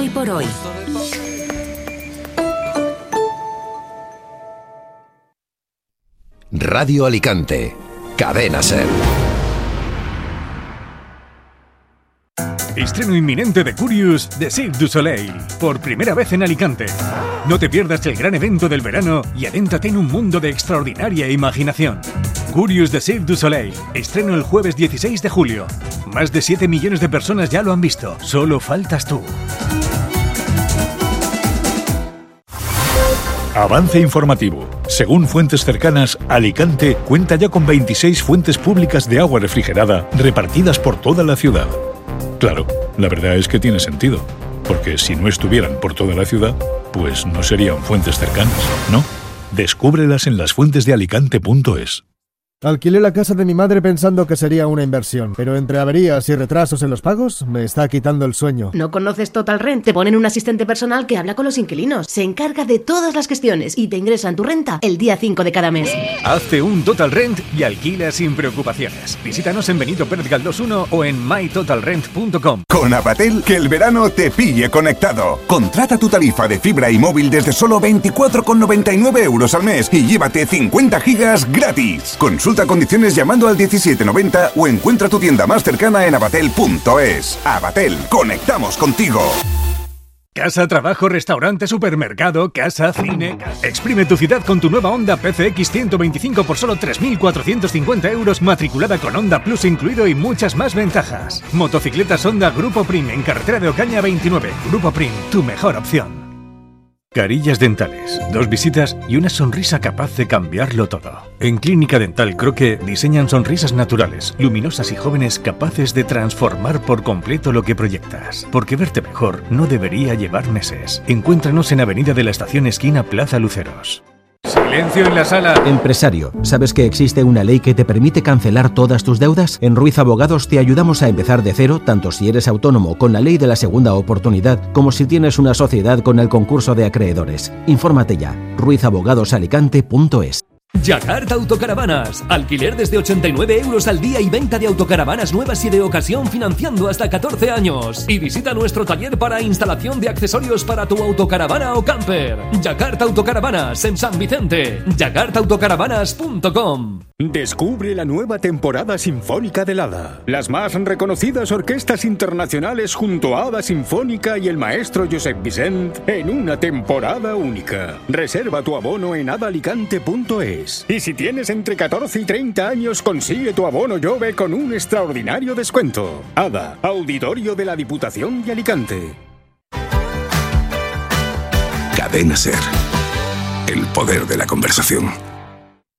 Hoy por hoy. Radio Alicante, Cadena SER. Estreno inminente de Curious de Cirque du Soleil, por primera vez en Alicante. No te pierdas el gran evento del verano y adéntrate en un mundo de extraordinaria imaginación. Curious de Cirque du Soleil, estreno el jueves 16 de julio. Más de 7 millones de personas ya lo han visto, solo faltas tú. Avance informativo. Según fuentes cercanas, Alicante cuenta ya con 26 fuentes públicas de agua refrigerada repartidas por toda la ciudad. Claro, la verdad es que tiene sentido, porque si no estuvieran por toda la ciudad, pues no serían fuentes cercanas, ¿no? Descúbrelas en lasfuentesdealicante.es. Alquilé la casa de mi madre pensando que sería una inversión, pero entre averías y retrasos en los pagos me está quitando el sueño. ¿No conoces Total Rent? Te ponen un asistente personal que habla con los inquilinos, se encarga de todas las gestiones y te ingresan tu renta el día 5 de cada mes. Hazte un Total Rent y alquila sin preocupaciones. Visítanos en Benito Pérez Galdós 1 o en mytotalrent.com. Con Avatel, que el verano te pille conectado. Contrata tu tarifa de fibra y móvil desde solo 24,99 € al mes y llévate 50 gigas gratis. Consulta condiciones llamando al 1790 o encuentra tu tienda más cercana en avatel.es. Avatel, conectamos contigo. Casa, trabajo, restaurante, supermercado, casa, cine. Exprime tu ciudad con tu nueva Honda PCX 125 por solo 3.450 €, matriculada con Honda Plus incluido y muchas más ventajas. Motocicletas Honda Grupo Prim en carretera de Ocaña 29. Grupo Prim, tu mejor opción. Carillas dentales, 2 visitas y una sonrisa capaz de cambiarlo todo. En Clínica Dental Croque diseñan sonrisas naturales, luminosas y jóvenes capaces de transformar por completo lo que proyectas. Porque verte mejor no debería llevar meses. Encuéntranos en Avenida de la Estación esquina Plaza Luceros. Silencio en la sala. Empresario, ¿sabes que existe una ley que te permite cancelar todas tus deudas? En Ruiz Abogados te ayudamos a empezar de cero, tanto si eres autónomo con la ley de la segunda oportunidad, como si tienes una sociedad con el concurso de acreedores. Infórmate ya, ruizabogadosalicante.es. Yakarta Autocaravanas. Alquiler desde 89 € al día y venta de autocaravanas nuevas y de ocasión financiando hasta 14 años. Y visita nuestro taller para instalación de accesorios para tu autocaravana o camper. Yakarta Autocaravanas en San Vicente. yakartaautocaravanas.com. Descubre la nueva temporada sinfónica del Hada. Las más reconocidas orquestas internacionales junto a Hada Sinfónica y el maestro Josep Vicent en una temporada única. Reserva tu abono en hadalicante.es. Y si tienes entre 14 y 30 años, consigue tu abono Jove con un extraordinario descuento. Hada, Auditorio de la Diputación de Alicante. Cadena SER. El poder de la conversación.